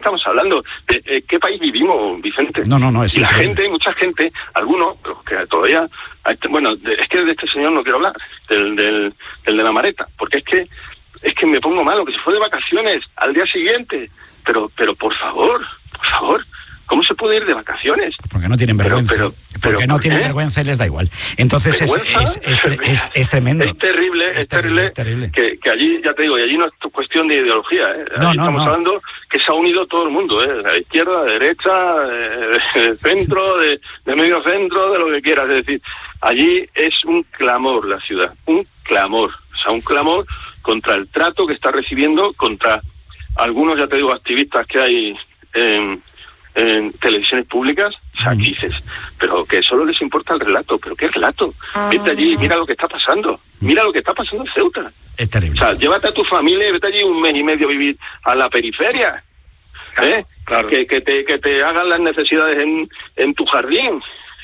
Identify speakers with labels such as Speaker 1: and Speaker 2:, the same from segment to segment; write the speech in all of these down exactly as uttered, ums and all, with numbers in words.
Speaker 1: estamos hablando? ¿De, de qué país vivimos, Vicente?
Speaker 2: No, no, no, es
Speaker 1: y la
Speaker 2: increíble.
Speaker 1: gente, mucha gente, algunos, que todavía, bueno, de, es que de este señor no quiero hablar, del, del, del de la Mareta, porque es que es que me pongo malo, que se fue de vacaciones al día siguiente, pero pero por favor, por favor, ¿cómo se puede ir de vacaciones?
Speaker 2: Porque no tienen vergüenza.
Speaker 1: Pero, pero,
Speaker 2: porque
Speaker 1: pero,
Speaker 2: no
Speaker 1: ¿por
Speaker 2: tienen
Speaker 1: qué?
Speaker 2: vergüenza y les da igual. Entonces es, es, es, es, es, es tremendo.
Speaker 1: Es terrible, es, es terrible, terrible, que, que allí, ya te digo, y allí no es cuestión de ideología, ¿eh?
Speaker 2: No,
Speaker 1: allí
Speaker 2: no,
Speaker 1: estamos
Speaker 2: no.
Speaker 1: hablando que se ha unido todo el mundo, ¿eh? La izquierda, la derecha, eh, de centro, de, de medio centro, de lo que quieras. Es decir, allí es un clamor la ciudad, un clamor, o sea, un clamor contra el trato que está recibiendo, contra algunos, ya te digo, activistas que hay en, en televisiones públicas. O sea, aquí dices, pero que solo les importa el relato. ¿Pero qué relato? Vete allí, mira lo que está pasando. Mira lo que está pasando en Ceuta.
Speaker 2: Es terrible.
Speaker 1: O sea, llévate a tu familia y vete allí un mes y medio a vivir a la periferia. ¿Eh? Claro. Que, que, te, que te hagan las necesidades en, en tu jardín.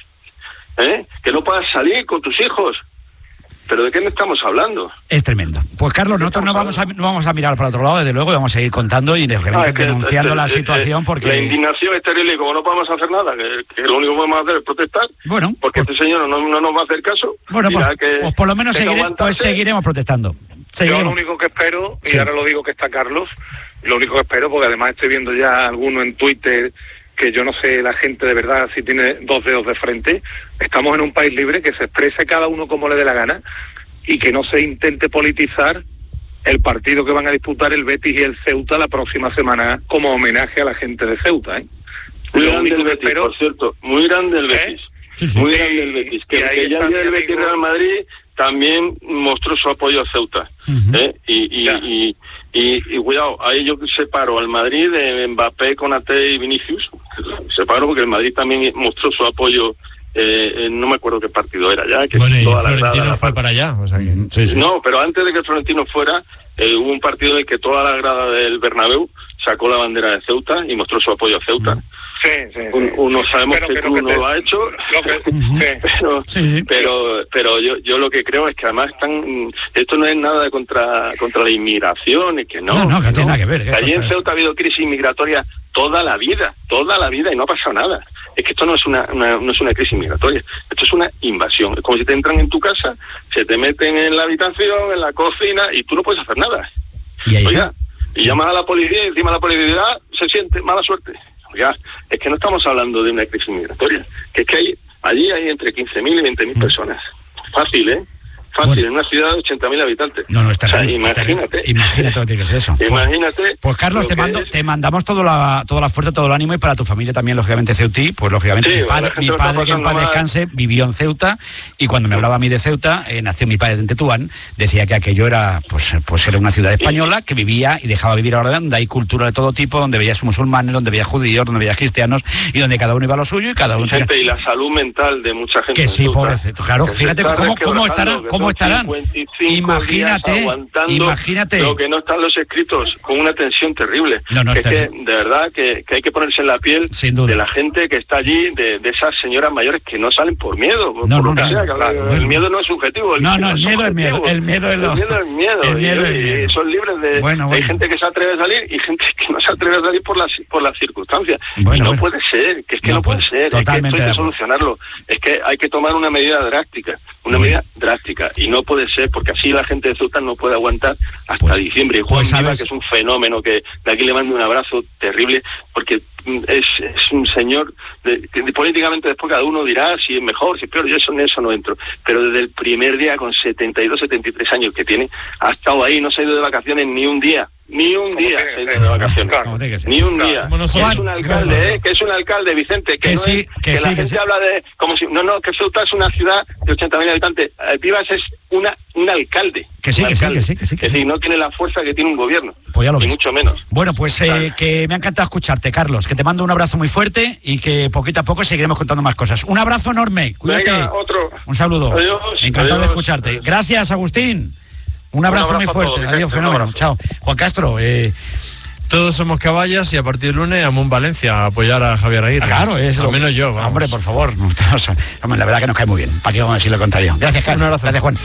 Speaker 1: ¿Eh? Que no puedas salir con tus hijos. ¿Pero de qué estamos hablando?
Speaker 2: Es tremendo. Pues Carlos, nosotros no vamos a no vamos a mirar para otro lado, desde luego, y vamos a seguir contando y realmente ah, es que denunciando es, la es, situación, porque...
Speaker 1: La indignación es terrible y como no podemos hacer nada, que, que lo único que podemos hacer es protestar,
Speaker 2: bueno,
Speaker 1: porque
Speaker 2: pues,
Speaker 1: este señor no, no nos va a hacer caso.
Speaker 2: Bueno, pues,
Speaker 1: que,
Speaker 2: pues por lo menos seguire, pues seguiremos protestando.
Speaker 3: Seguiremos. Yo lo único que espero, y sí. ahora lo digo que está Carlos, lo único que espero, porque además estoy viendo ya alguno en Twitter... que yo no sé la gente de verdad si tiene dos dedos de frente. Estamos en un país libre, que se exprese cada uno como le dé la gana y que no se intente politizar el partido que van a disputar el Betis y el Ceuta la próxima semana como homenaje a la gente de Ceuta, ¿eh?
Speaker 1: Muy grande el Betis, espero... por cierto, muy grande el Betis, ¿eh? sí, sí. muy grande el Betis, que, que ya el día del Betis Real Madrid también mostró su apoyo a Ceuta, uh-huh. ¿eh? y, y, y, y, y cuidado, ahí yo separo al Madrid de Mbappé, Konaté y Vinicius, separo porque el Madrid también mostró su apoyo. Eh, no me acuerdo qué partido era ya, que
Speaker 4: bueno, y
Speaker 1: toda
Speaker 4: Florentino
Speaker 1: la
Speaker 4: fue
Speaker 1: parte...
Speaker 4: para allá, o sea que...
Speaker 1: sí, sí. No, pero antes de que Florentino fuera, eh, hubo un partido en el que toda la grada del Bernabéu sacó la bandera de Ceuta y mostró su apoyo a Ceuta.
Speaker 3: Sí, sí, sí.
Speaker 1: Un, uno sabemos pero,
Speaker 3: que
Speaker 1: tú no
Speaker 3: te...
Speaker 1: lo ha hecho,
Speaker 3: lo que...
Speaker 1: pero, sí, sí. pero pero yo yo lo que creo es que además están, esto no es nada contra contra la inmigración, y que no,
Speaker 2: no, no, que no tiene nada que ver.
Speaker 1: Que allí en Ceuta ha habido crisis migratoria toda la vida, toda la vida y no ha pasado nada. Es que esto no es una, una no es una crisis migratoria, esto es una invasión. Es como si te entran en tu casa, se te meten en la habitación, en la cocina y tú no puedes hacer nada.
Speaker 2: ¿Y ahí
Speaker 1: Oiga, y llamas a la policía y encima la policía se siente mala suerte. Oiga, es que no estamos hablando de una crisis migratoria, que es que hay, allí hay entre quince mil y veinte mil personas. Fácil, ¿eh? Fácil, bueno. En una ciudad de ochenta mil habitantes.
Speaker 2: No, no, está
Speaker 1: o sea,
Speaker 2: bien,
Speaker 1: imagínate.
Speaker 2: Imagínate lo que es eso.
Speaker 1: Imagínate.
Speaker 2: Pues, pues Carlos, te mando, es... te mandamos toda la, toda la fuerza, todo el ánimo, y para tu familia también, lógicamente, Ceutí, pues lógicamente sí, mi padre, mi padre que en paz descanse, vivió en Ceuta, y cuando me hablaba a mí de Ceuta, eh, nació mi padre en Tetuán, decía que aquello era, pues, pues era una ciudad española que vivía y dejaba vivir ahora, donde hay cultura de todo tipo, donde veías musulmanes, donde veías judíos, donde veías cristianos, y donde cada uno iba a lo suyo y cada uno...
Speaker 1: Gente, tenía... Y la salud mental de mucha gente.
Speaker 2: Que sí, pobrecito. Claro, fíjate cómo, cómo estarán, cómo estarán. Imagínate, imagínate
Speaker 1: lo que no están los escritos, con una tensión terrible.
Speaker 2: No, no,
Speaker 1: es que de verdad que, que hay que ponerse en la piel de la gente que está allí, de, de esas señoras mayores que no salen por miedo,
Speaker 2: no,
Speaker 1: por
Speaker 2: no,
Speaker 1: lo que
Speaker 2: no,
Speaker 1: sea,
Speaker 2: no,
Speaker 1: claro,
Speaker 2: no,
Speaker 1: el miedo no es subjetivo.
Speaker 2: El no, no, el miedo es miedo, el miedo es lo...
Speaker 1: El miedo es miedo,
Speaker 2: el miedo,
Speaker 1: y,
Speaker 2: es miedo.
Speaker 1: Y son libres de...
Speaker 2: Bueno, bueno.
Speaker 1: Hay gente que se atreve a salir y gente que no se atreve a salir por las por las circunstancias.
Speaker 2: Bueno,
Speaker 1: y no
Speaker 2: bueno.
Speaker 1: puede ser, que es que no, no puede ser,
Speaker 2: totalmente
Speaker 1: es que esto hay que solucionarlo. Es que hay que tomar una medida drástica, una
Speaker 2: bueno.
Speaker 1: medida drástica, y no puede ser, porque así la gente de Ceuta no puede aguantar hasta pues, diciembre. Y Juan pues, Viva, que es un fenómeno, que de aquí le mando un abrazo terrible, porque es, es un señor de, que políticamente después cada uno dirá si es mejor, si es peor. Yo eso, en eso no entro, pero desde el primer día, con setenta y dos, setenta y tres años que tiene, ha estado ahí, no se ha ido de vacaciones ni un día. Ni un día se ha ido de vacaciones. Claro, ni un día.
Speaker 4: Claro,
Speaker 1: que es un alcalde, ¿eh? Que es un alcalde, Vicente. Que,
Speaker 2: que
Speaker 1: no
Speaker 2: sí,
Speaker 1: es,
Speaker 2: que,
Speaker 1: que
Speaker 2: sí,
Speaker 1: la
Speaker 2: que
Speaker 1: gente
Speaker 2: sí.
Speaker 1: habla de... como si No, no, que Ceuta es una ciudad de ochenta mil habitantes. Vivas es una un alcalde.
Speaker 2: Que sí,
Speaker 1: un
Speaker 2: que
Speaker 1: alcalde.
Speaker 2: sí, que sí, que sí. Que
Speaker 1: es
Speaker 2: sí.
Speaker 1: decir, no tiene la fuerza que tiene un gobierno.
Speaker 2: Pues ya lo
Speaker 1: ni
Speaker 2: ves.
Speaker 1: mucho menos.
Speaker 2: Bueno, pues eh, que me ha encantado escucharte, Carlos. Que te mando un abrazo muy fuerte y que poquito a poco seguiremos contando más cosas. Un abrazo enorme. Cuídate.
Speaker 1: Venga, otro.
Speaker 2: Un saludo.
Speaker 1: Adiós.
Speaker 2: Encantado
Speaker 1: Adiós.
Speaker 2: de escucharte.
Speaker 1: Adiós.
Speaker 2: Gracias, Agustín. Un abrazo, un abrazo muy fuerte.
Speaker 1: Todos,
Speaker 2: Adiós, fenómeno. Chao. Juan Castro, eh...
Speaker 4: todos somos caballas y a partir del lunes a Mun Valencia a apoyar a Javier Aguirre.
Speaker 2: Claro, es
Speaker 4: al
Speaker 2: lo
Speaker 4: menos yo. Vamos.
Speaker 2: Hombre, por favor. La verdad que nos cae muy bien. ¿Para qué vamos a decir lo contrario? Gracias, Carlos.
Speaker 4: Un abrazo.
Speaker 2: Gracias, Juan.